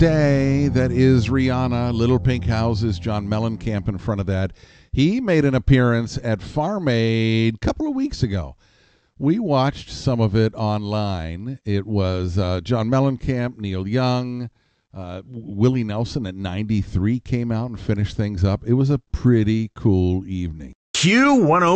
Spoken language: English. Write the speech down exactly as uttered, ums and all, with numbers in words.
day that is Rihanna, Little Pink Houses, John Mellencamp in front of that. He made an appearance at Farm Aid a couple of weeks ago. We watched some of it online. It was uh, John Mellencamp, Neil Young, uh, Willie Nelson at ninety-three came out and finished things up. It was a pretty cool evening. Q one oh